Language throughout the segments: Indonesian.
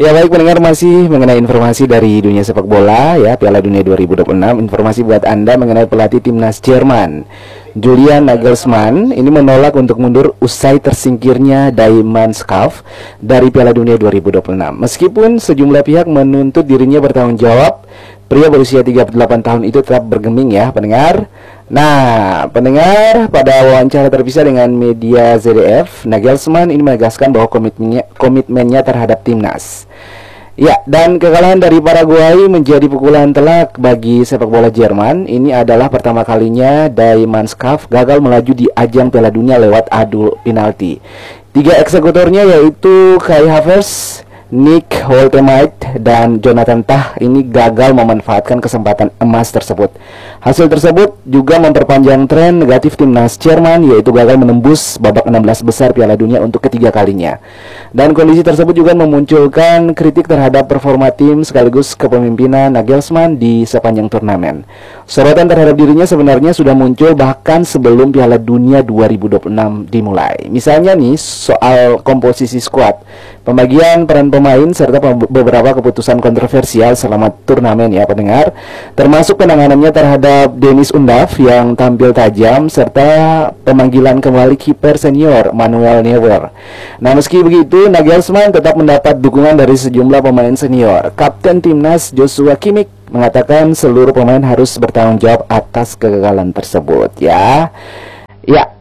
Ya baik pendengar, masih mengenai informasi dari dunia sepak bola ya, Piala Dunia 2026. Informasi buat Anda mengenai pelatih timnas Jerman, Julian Nagelsmann ini menolak untuk mundur usai tersingkirnya Die Mannschaft dari Piala Dunia 2026. Meskipun sejumlah pihak menuntut dirinya bertanggung jawab, pria berusia 38 tahun itu tetap bergeming ya pendengar. Nah, pendengar, pada wawancara terpisah dengan media ZDF, Nagelsmann ini menegaskan bahwa komitmennya terhadap timnas. Ya, dan kekalahan dari Paraguay menjadi pukulan telak bagi sepak bola Jerman. Ini adalah pertama kalinya Die Mannschaft gagal melaju di ajang Piala Dunia lewat adu penalti. Tiga eksekutornya yaitu Kai Havertz, Nick Woltemade, dan Jonathan Tah ini gagal memanfaatkan kesempatan emas tersebut. Hasil tersebut juga memperpanjang tren negatif timnas Jerman, yaitu gagal menembus babak 16 besar Piala Dunia untuk ketiga kalinya. Dan kondisi tersebut juga memunculkan kritik terhadap performa tim sekaligus kepemimpinan Nagelsmann di sepanjang turnamen. Sorotan terhadap dirinya sebenarnya sudah muncul bahkan sebelum Piala Dunia 2026 dimulai. Misalnya nih, soal komposisi skuad, pembagian peran pemain, serta beberapa keputusan kontroversial selama turnamen ya pendengar, termasuk penanganannya terhadap Dennis Undav yang tampil tajam, serta pemanggilan kembali kiper senior Manuel Neuer. Nah, meski begitu, Nagelsmann tetap mendapat dukungan dari sejumlah pemain senior. Kapten timnas Joshua Kimmich mengatakan seluruh pemain harus bertanggung jawab atas kegagalan tersebut ya. Ya.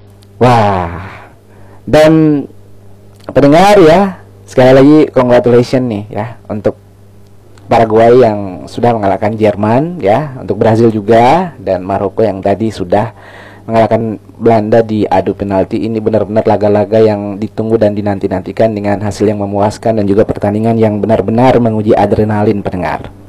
Wah. Dan pendengar ya, sekali lagi congratulations nih ya untuk Paraguay yang sudah mengalahkan Jerman ya, untuk Brazil juga, dan Maroko yang tadi sudah mengalahkan Belanda di adu penalti. Ini benar-benar laga-laga yang ditunggu dan dinanti-nantikan dengan hasil yang memuaskan dan juga pertandingan yang benar-benar menguji adrenalin pendengar.